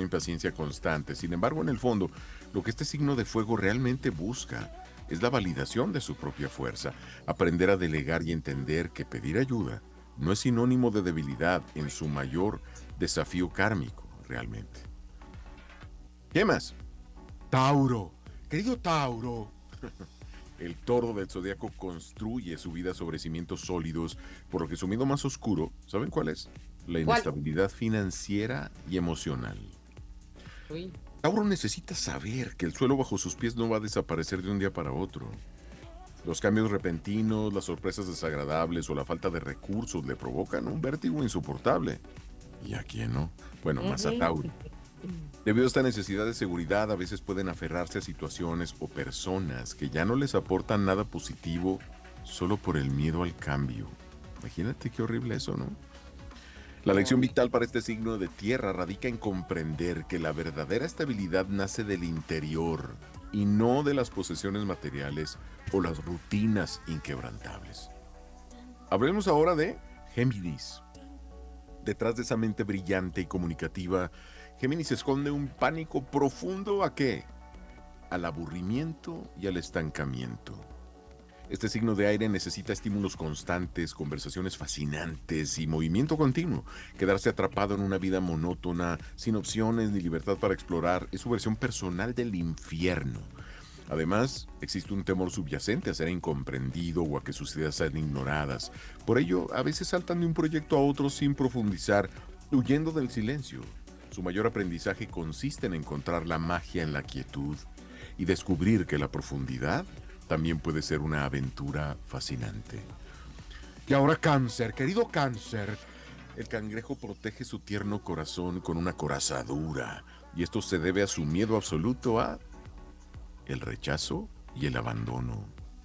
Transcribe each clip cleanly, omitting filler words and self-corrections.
impaciencia constante. Sin embargo, en el fondo, lo que este signo de fuego realmente busca es la validación de su propia fuerza, aprender a delegar y entender que pedir ayuda no es sinónimo de debilidad en su mayor desafío kármico, realmente. ¿Qué más? Tauro, querido Tauro. El toro del zodiaco construye su vida sobre cimientos sólidos, por lo que su miedo más oscuro, ¿saben cuál es? La ¿Cuál? inestabilidad financiera y emocional. Uy. Tauro necesita saber que el suelo bajo sus pies no va a desaparecer de un día para otro. Los cambios repentinos, las sorpresas desagradables o la falta de recursos le provocan un vértigo insoportable. ¿Y a quién no? Bueno, más a Ujú. Tauro. Debido a esta necesidad de seguridad, a veces pueden aferrarse a situaciones o personas que ya no les aportan nada positivo solo por el miedo al cambio. Imagínate qué horrible eso, ¿no? La lección Uy. vital para este signo de tierra radica en comprender que la verdadera estabilidad nace del interior y no de las posesiones materiales o las rutinas inquebrantables. Hablemos ahora de Géminis. Detrás de esa mente brillante y comunicativa, Géminis esconde un pánico profundo ¿a qué? Al aburrimiento y al estancamiento. Este signo de aire necesita estímulos constantes, conversaciones fascinantes y movimiento continuo. Quedarse atrapado en una vida monótona, sin opciones ni libertad para explorar, es su versión personal del infierno. Además, existe un temor subyacente a ser incomprendido o a que sus ideas sean ignoradas. Por ello, a veces saltan de un proyecto a otro sin profundizar, huyendo del silencio. Su mayor aprendizaje consiste en encontrar la magia en la quietud y descubrir que la profundidad también puede ser una aventura fascinante. Y ahora Cáncer, querido Cáncer. El cangrejo protege su tierno corazón con una coraza dura, y esto se debe a su miedo absoluto a el rechazo y el abandono.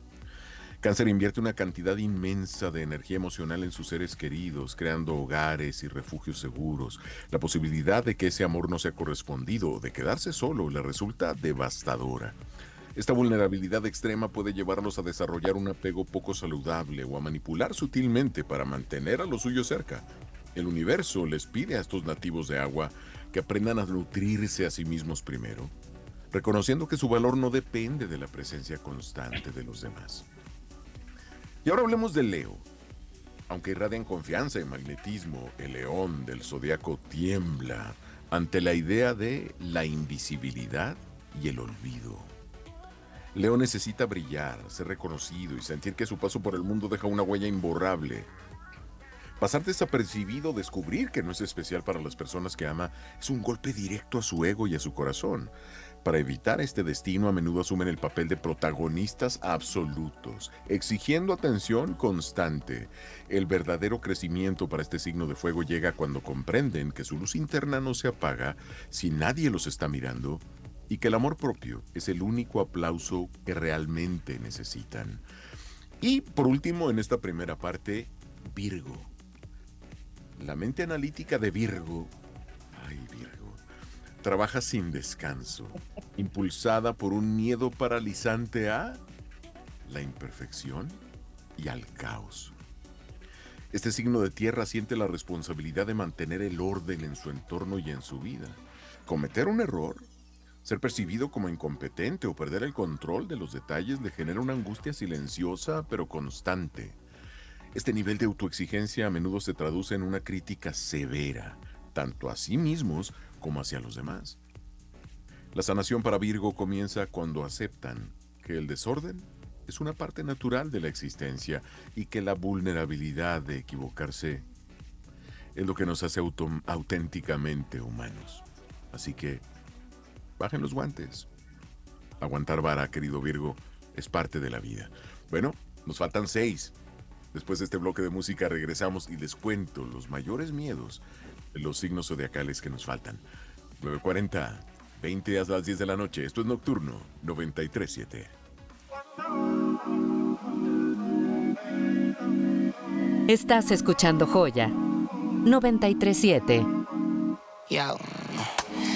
Cáncer invierte una cantidad inmensa de energía emocional en sus seres queridos, creando hogares y refugios seguros. La posibilidad de que ese amor no sea correspondido o de quedarse solo le resulta devastadora. Esta vulnerabilidad extrema puede llevarlos a desarrollar un apego poco saludable o a manipular sutilmente para mantener a los suyos cerca. El universo les pide a estos nativos de agua que aprendan a nutrirse a sí mismos primero, reconociendo que su valor no depende de la presencia constante de los demás. Y ahora hablemos de Leo. Aunque irradian confianza y magnetismo, el león del zodiaco tiembla ante la idea de la invisibilidad y el olvido. Leo necesita brillar, ser reconocido y sentir que su paso por el mundo deja una huella imborrable. Pasar desapercibido, descubrir que no es especial para las personas que ama, es un golpe directo a su ego y a su corazón. Para evitar este destino, a menudo asumen el papel de protagonistas absolutos, exigiendo atención constante. El verdadero crecimiento para este signo de fuego llega cuando comprenden que su luz interna no se apaga si nadie los está mirando y que el amor propio es el único aplauso que realmente necesitan. Y por último, en esta primera parte, Virgo. La mente analítica de Virgo, ay Virgo, trabaja sin descanso, impulsada por un miedo paralizante a la imperfección y al caos. Este signo de tierra siente la responsabilidad de mantener el orden en su entorno y en su vida. Cometer un error, ser percibido como incompetente o perder el control de los detalles le genera una angustia silenciosa pero constante. Este nivel de autoexigencia a menudo se traduce en una crítica severa, tanto a sí mismos como hacia los demás. La sanación para Virgo comienza cuando aceptan que el desorden es una parte natural de la existencia y que la vulnerabilidad de equivocarse es lo que nos hace auténticamente humanos. Así que bajen los guantes. Aguantar vara, querido Virgo, es parte de la vida. Bueno, nos faltan 6. Después de este bloque de música regresamos y les cuento los mayores miedos de los signos zodiacales que nos faltan. 9:40, 20 a las 10 de la noche. Esto es Nocturno 93.7. Estás escuchando Joya 93.7. Yo.